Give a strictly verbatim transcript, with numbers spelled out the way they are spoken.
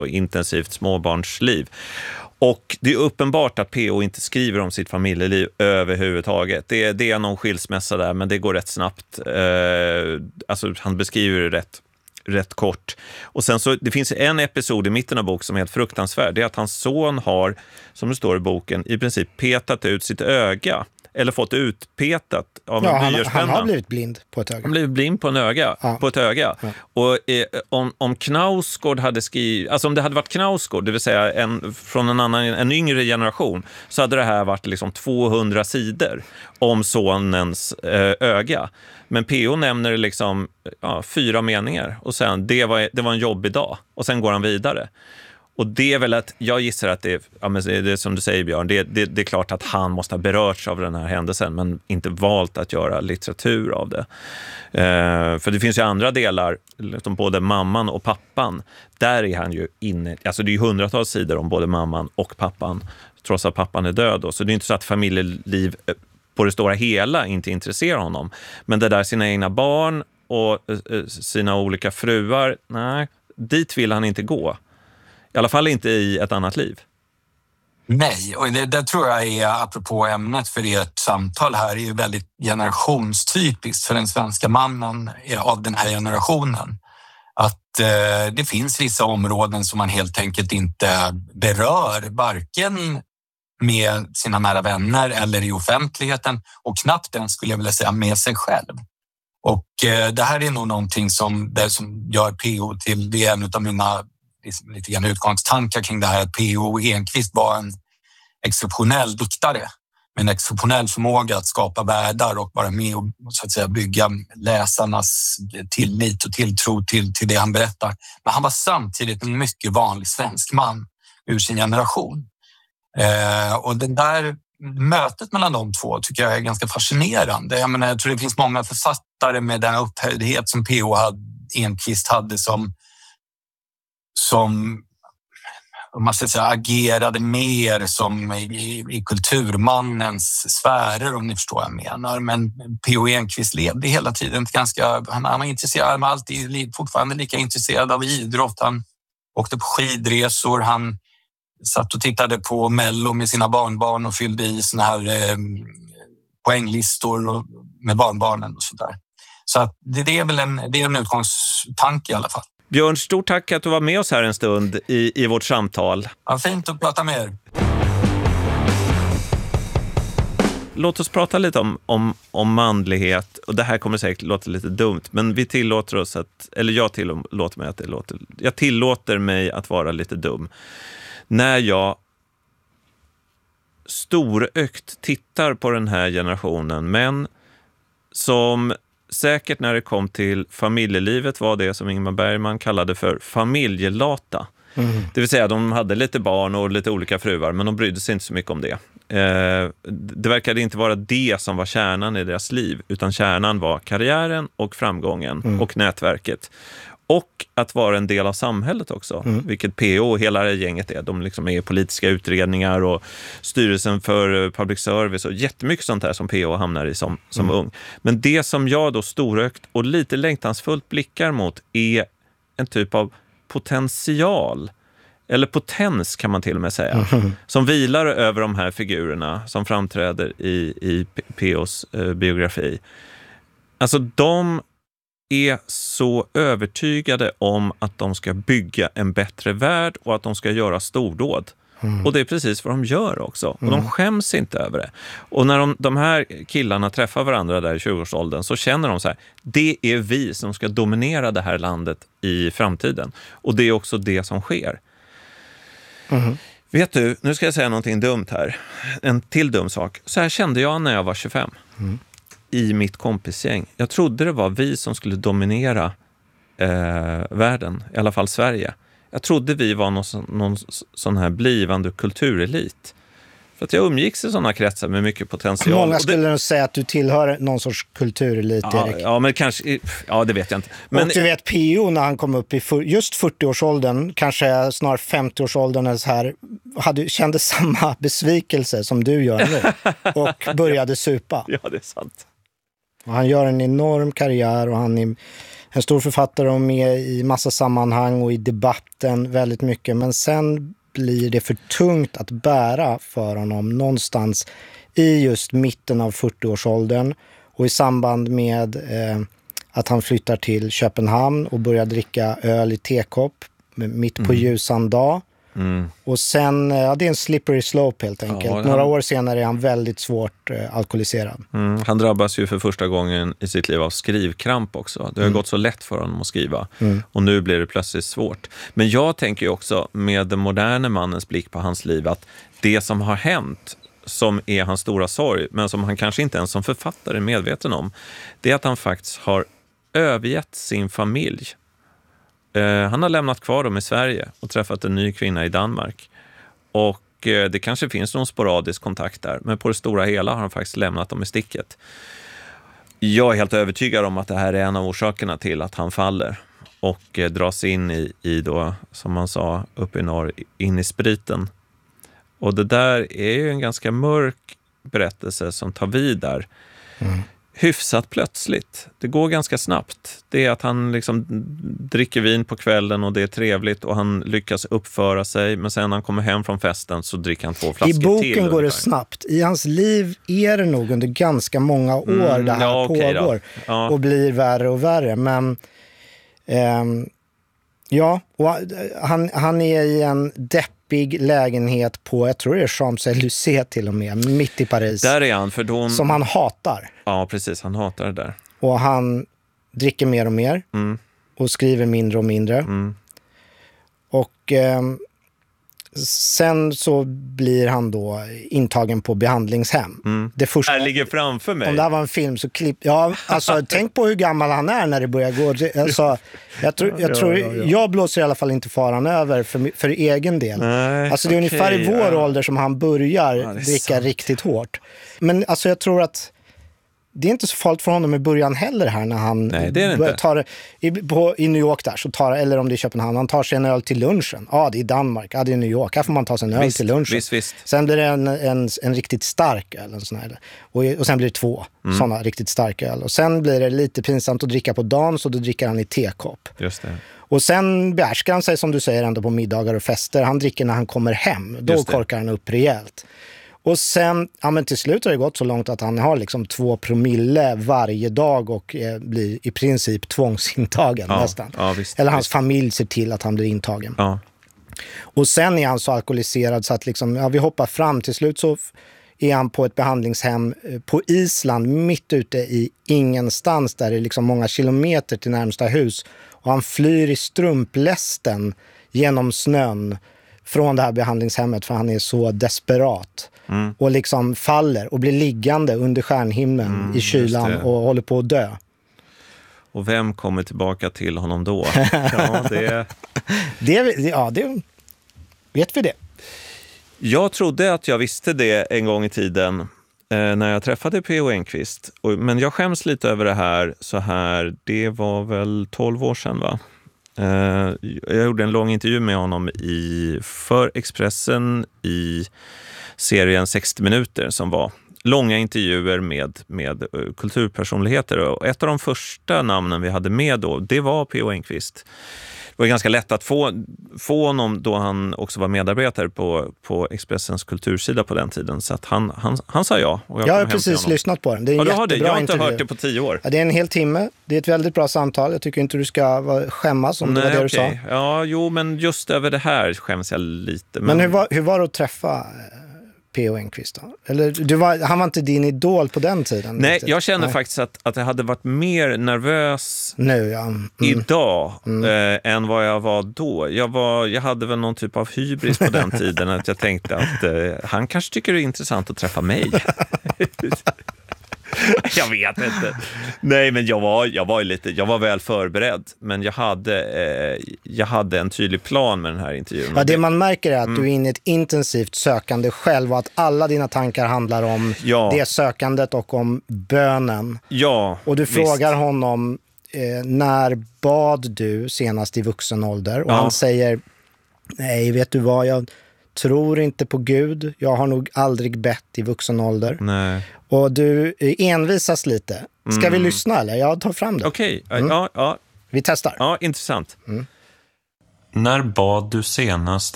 och intensivt småbarnsliv. Och det är uppenbart att P O inte skriver om sitt familjeliv överhuvudtaget. Det är, det är någon skilsmässa där, men det går rätt snabbt. Eh, alltså han beskriver det rätt, rätt kort. Och sen så, det finns en episod i mitten av boken som är helt fruktansvärd. Det är att hans son har, som det står i boken, i princip petat ut sitt öga. Eller fått utpetat av ja, en han, blyertspenna. han har blivit blind på ett öga. Han blev blind på, en öga, ja. på ett öga. Ja. Och eh, om, om Knausgård hade skrivit... Alltså om det hade varit Knausgård, det vill säga en, från en annan, en yngre generation, så hade det här varit liksom tvåhundra sidor om sonens eh, öga. Men P O nämner liksom ja, fyra meningar. Och sen, det var, det var en jobbig dag. Och sen går han vidare. Och det är väl att, jag gissar att det är, ja, men det är som du säger Björn, det, det, det är klart att han måste ha berörts av den här händelsen men inte valt att göra litteratur av det. Eh, för det finns ju andra delar, liksom både mamman och pappan, där är han ju inne, alltså det är ju hundratals sidor om både mamman och pappan, trots att pappan är död då. Så det är inte så att familjeliv på det stora hela inte intresserar honom. Men det där sina egna barn och eh, sina olika fruar, nej, dit vill han inte gå. I alla fall inte i ett annat liv. Nej, och det, det tror jag är, apropå ämnet för ert samtal här, är ju väldigt generationstypiskt för den svenska mannen av den här generationen. Att eh, det finns vissa områden som man helt enkelt inte berör, varken med sina nära vänner eller i offentligheten och knappt ens, skulle jag vilja säga, med sig själv. Och eh, det här är nog någonting som, det som gör P O till, det är en av mina liksom lite grann utgångstankar kring det här, att P O Enquist var en exceptionell diktare med en exceptionell förmåga att skapa världar och vara med och så att säga bygga läsarnas tillit och tilltro till, till det han berättar. Men han var samtidigt en mycket vanlig svensk man ur sin generation. Eh, och det där mötet mellan de två tycker jag är ganska fascinerande. Jag menar, jag tror det finns många författare med den upphöjdhet som P O hade, Enquist hade som som om man ska säga, agerade mer som i, i kulturmannens sfärer, om ni förstår vad jag menar. Men P O Enquist levde hela tiden ganska, han, han var intresserad, han var alltid fortfarande lika intresserad av idrott. Han åkte på skidresor, han satt och tittade på Mello med sina barnbarn och fyllde i såna här eh, poänglistor och, med barnbarnen och sådär. Så att det, det är väl en, det är en utgångstanke i alla fall. Björn, stort tack att du var med oss här en stund i, i vårt samtal. Ja, fint att prata med er. Låt oss prata lite om, om, om manlighet. Och det här kommer säkert låta lite dumt. Men vi tillåter oss att... Eller jag tillåter mig att det låter... Jag tillåter mig att vara lite dum. När jag storökt tittar på den här generationen. Men som... Säkert när det kom till familjelivet var det som Ingmar Bergman kallade för familjelata. Mm. Det vill säga de hade lite barn och lite olika fruar, men de brydde sig inte så mycket om det. Eh, det verkade inte vara det som var kärnan i deras liv, utan kärnan var karriären och framgången mm. och nätverket. Och att vara en del av samhället också, mm. vilket P O och hela det gänget är. De liksom är i politiska utredningar och styrelsen för public service och jättemycket sånt här som P O hamnar i som, som mm. ung. Men det som jag då storökt och lite längtansfullt blickar mot är en typ av potential, eller potens kan man till och med säga, mm. som vilar över de här figurerna som framträder i, i P O:s eh, biografi. Alltså de är så övertygade om att de ska bygga en bättre värld och att de ska göra stordåd. Mm. Och det är precis vad de gör också. Och mm. de skäms inte över det. Och när de, de här killarna träffar varandra där i tjugoårsåldern så känner de så här, det är vi som ska dominera det här landet i framtiden. Och det är också det som sker. Mm. Vet du, nu ska jag säga någonting dumt här. En till dum sak. Så här kände jag när jag var tjugofem. Mm. I mitt kompisgäng. Jag trodde det var vi som skulle dominera eh, världen, i alla fall Sverige. Jag trodde vi var någon, någon sån här blivande kulturelit. För att jag umgicks i sådana kretsar med mycket potential. Många skulle det... nog säga att du tillhör någon sorts kulturelit, ja, Erik. Ja, men kanske, ja, det vet jag inte. Men... Och du vet, P O när han kom upp i för, just fyrtioårsåldern, kanske snart femtioårsåldern eller så här, hade, kände samma besvikelse som du gör nu. Och började supa. Ja, det är sant. Och han gör en enorm karriär och han är en stor författare och med i massa sammanhang och i debatten väldigt mycket. Men sen blir det för tungt att bära för honom någonstans i just mitten av fyrtioårsåldern och i samband med eh, att han flyttar till Köpenhamn och börjar dricka öl i tekopp mitt på mm. ljusan dag. Mm. Och sen, ja, det är en slippery slope helt enkelt. Ja, han... Några år senare är han väldigt svårt eh, alkoholiserad. Mm. Han drabbas ju för första gången i sitt liv av skrivkramp också. Det har mm. gått så lätt för honom att skriva. Mm. Och nu blir det plötsligt svårt. Men jag tänker ju också med den moderna mannens blick på hans liv att det som har hänt, som är hans stora sorg, men som han kanske inte ens som författare är medveten om, det är att han faktiskt har övergett sin familj. Uh, han har lämnat kvar dem i Sverige och träffat en ny kvinna i Danmark. Och uh, det kanske finns någon sporadisk kontakt där, men på det stora hela har han faktiskt lämnat dem i sticket. Jag är helt övertygad om att det här är en av orsakerna till att han faller och uh, dras in i, i då, som man sa uppe i norr, in i spriten. Och det där är ju en ganska mörk berättelse som tar vid där. Mm. Hyfsat plötsligt. Det går ganska snabbt. Det är att han liksom dricker vin på kvällen och det är trevligt och han lyckas uppföra sig. Men sen när han kommer hem från festen så dricker han två flaskor till. I boken till går det snabbt. I hans liv är det nog under ganska många år mm, det här ja, okay pågår. Ja. Och blir värre och värre. Men ehm, ja, och han, han är i en deppig lägenhet på, jag tror det är Champs-Élysées till och med, mitt i Paris. Där är han, för då... Som han hatar. Ja, precis. Han hatar det där. Och han dricker mer och mer. Mm. Och skriver mindre och mindre. Mm. Och eh, sen så blir han då intagen på behandlingshem. Mm. Det första, här ligger framför mig. Om det här var en film så klipp... Ja, alltså tänk på hur gammal han är när det börjar gå. Alltså, jag, tror, jag, tror, ja, ja, ja. jag blåser i alla fall inte faran över för, för egen del. Nej, alltså det är okay, ungefär i vår ja. ålder som han börjar ja, dricka sant. riktigt hårt. Men alltså jag tror att det är inte så farligt för honom i början heller här när han Nej, det är det inte. tar i, på, i New York där så tar, eller om det är Köpenhamn, han tar sig en öl till lunchen. Ja, det är Danmark, ja det är New York, här får man ta sig en öl visst, till lunchen. Visst, visst. Sen blir det en, en, en riktigt stark öl en sån här, och, och sen blir det två mm. sådana riktigt starka öl. Och sen blir det lite pinsamt att dricka på dagen, så då dricker han i tekopp. Just det. Och sen behärskar han sig, som du säger, ändå på middagar och fester. Han dricker när han kommer hem, då korkar han upp rejält. Och sen, ja men till slut har det gått så långt att han har liksom två promille varje dag och eh, blir i princip tvångsintagen ja, nästan. Ja, visst, Eller hans visst. familj ser till att han blir intagen. Ja. Och sen är han så alkoholiserad så att liksom, ja, vi hoppar fram. Till slut så är han på ett behandlingshem på Island, mitt ute i ingenstans, där det är liksom många kilometer till närmsta hus. Och han flyr i strumplästen genom snön från det här behandlingshemmet, för han är så desperat. Mm. Och liksom faller och blir liggande under stjärnhimlen mm, i kylan och håller på att dö. Och vem kommer tillbaka till honom då? Ja, det... det, ja, det vet vi det. Jag trodde att jag visste det en gång i tiden eh, när jag träffade P O Enquist. Och, men jag skäms lite över det här så här. Det var väl tolv år sedan, va? Uh, jag gjorde en lång intervju med honom i, för Expressen i serien sextio minuter, som var långa intervjuer med, med uh, kulturpersonligheter. Och ett av de första namnen vi hade med då, det var P O Enquist. Det var ganska lätt att få, få honom då han också var medarbetare på, på Expressens kultursida på den tiden. Så att han, han, han sa ja. Och jag, jag har precis lyssnat på den. Det är en ja, jättebra jag har inte intervju. hört det på tio år. Ja, det är en hel timme. Det är ett väldigt bra samtal. Jag tycker inte du ska skämmas om Nej, det var det okay. du sa. Ja, jo, men just över det här skäms jag lite. Men, men hur, var, hur var det att träffa P O Enquist då? Eller du var, han var inte din idol på den tiden? Nej, riktigt. jag kände Nej. faktiskt att, att jag hade varit mer nervös nu, ja. Mm. idag mm. Eh, än vad jag var då. Jag, var, jag hade väl någon typ av hybris på den tiden, att jag tänkte att eh, han kanske tycker det är intressant att träffa mig. Jag vet inte. Nej, men jag var, jag var lite, jag var väl förberedd, men jag hade, eh, jag hade en tydlig plan med den här intervjun. Ja, det man märker är att mm. du är inne i ett intensivt sökande själv och att alla dina tankar handlar om ja. det sökandet och om bönen. Ja, och du visst. frågar honom eh, när bad du senast i vuxen ålder? Och ja. han säger, nej, vet du vad, jag tror inte på Gud. Jag har nog aldrig bett i vuxen ålder. Nej. Och du envisas lite. Ska mm. vi lyssna eller? Jag tar fram det. Okej, okay. mm. ja, ja. Vi testar. Ja, intressant. Mm. När bad du senast